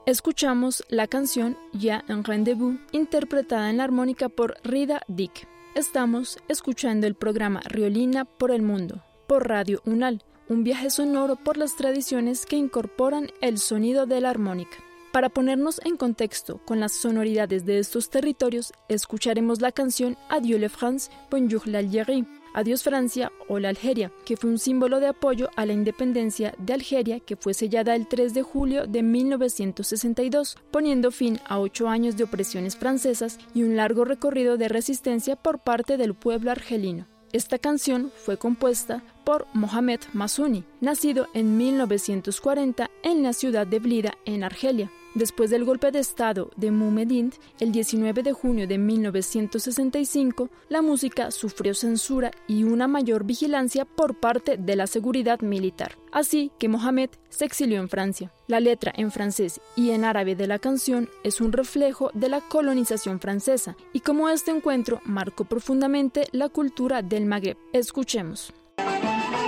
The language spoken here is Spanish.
Escuchamos la canción Ya un rendezvous, interpretada en la armónica por Rida Dick. Estamos escuchando el programa Riolina por el Mundo, por Radio UNAL, un viaje sonoro por las tradiciones que incorporan el sonido de la armónica. Para ponernos en contexto con las sonoridades de estos territorios, escucharemos la canción Adieu la France, Bonjour l'Algérie, Adiós Francia o la Algeria, que fue un símbolo de apoyo a la independencia de Algeria que fue sellada el 3 de julio de 1962, poniendo fin a 8 años de opresiones francesas y un largo recorrido de resistencia por parte del pueblo argelino. Esta canción fue compuesta por Mohamed Massouni, nacido en 1940 en la ciudad de Blida, en Argelia. Después del golpe de estado de Moumedine, el 19 de junio de 1965, la música sufrió censura y una mayor vigilancia por parte de la seguridad militar. Así que Mohamed se exilió en Francia. La letra en francés y en árabe de la canción es un reflejo de la colonización francesa y cómo este encuentro marcó profundamente la cultura del Magreb. Escuchemos.